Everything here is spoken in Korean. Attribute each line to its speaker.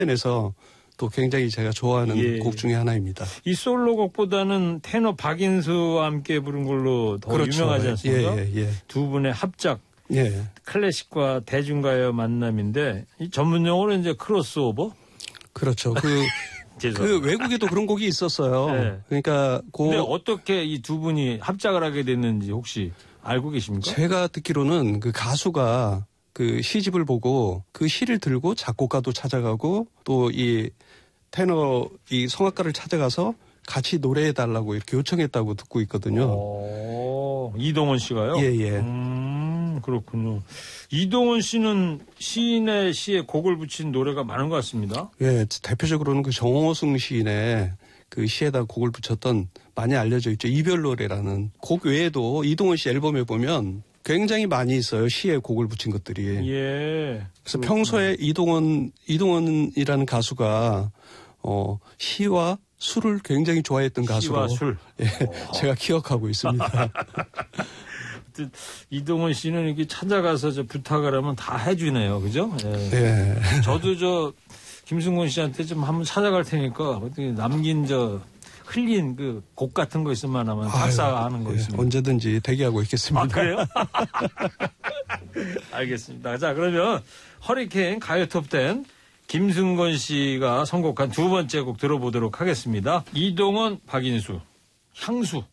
Speaker 1: 에서 또 굉장히 제가 좋아하는
Speaker 2: 예.
Speaker 1: 곡 중에 하나입니다.
Speaker 2: 이 솔로곡보다는 테너 박인수와 함께 부른 걸로 더
Speaker 1: 그렇죠.
Speaker 2: 유명하지 않습니까?
Speaker 1: 예.
Speaker 2: 두 분의 합작,
Speaker 1: 예.
Speaker 2: 클래식과 대중가요 만남인데 이 전문 용어로 이제 크로스오버?
Speaker 1: 그렇죠. 그 외국에도 그런 곡이 있었어요.
Speaker 2: 네.
Speaker 1: 그러니까
Speaker 2: 근데 어떻게 이 두 분이 합작을 하게 됐는지 혹시 알고 계십니까?
Speaker 1: 제가 듣기로는 그 가수가 그 시집을 보고 그 시를 들고 작곡가도 찾아가고 또 이 테너 이 성악가를 찾아가서 같이 노래해달라고 이렇게 요청했다고 듣고 있거든요.
Speaker 2: 이동원 씨가요?
Speaker 1: 예.
Speaker 2: 그렇군요. 이동원 씨는 시인의 시에 곡을 붙인 노래가 많은 것 같습니다.
Speaker 1: 예, 대표적으로는 그 정호승 시인의 그 시에다 곡을 붙였던 많이 알려져 있죠. 이별 노래라는 곡 외에도 이동원 씨 앨범에 보면 굉장히 많이 있어요. 시에 곡을 붙인 것들이.
Speaker 2: 예.
Speaker 1: 그래서 평소에 이동원이라는 가수가 시와 술을 굉장히 좋아했던 가수로
Speaker 2: 시와 술.
Speaker 1: 예, 제가 기억하고 있습니다.
Speaker 2: 이동원 씨는 이렇게 찾아가서 부탁을 하면 다 해주네요. 그죠? 예.
Speaker 1: 네.
Speaker 2: 저도 김승곤 씨한테 좀 한번 찾아갈 테니까 어떻게 남긴 흘린 그 곡 같은 거 있으면 하면 작사하는 거 있으면.
Speaker 1: 언제든지 대기하고 있겠습니다.
Speaker 2: 아, 그래요? 알겠습니다. 자, 그러면 허리케인 가요 톱10 김승곤 씨가 선곡한 두 번째 곡 들어보도록 하겠습니다. 이동원, 박인수, 향수.